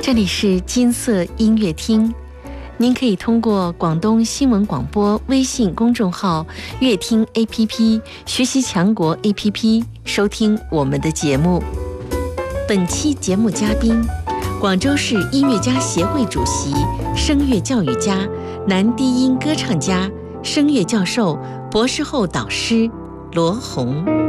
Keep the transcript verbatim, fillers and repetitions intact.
这里是金色音乐厅，您可以通过广东新闻广播微信公众号、乐听 A P P、学习强国 A P P 收听我们的节目。本期节目嘉宾，广州市音乐家协会主席、声乐教育家、男低音歌唱家、声乐教授、博士后导师罗红。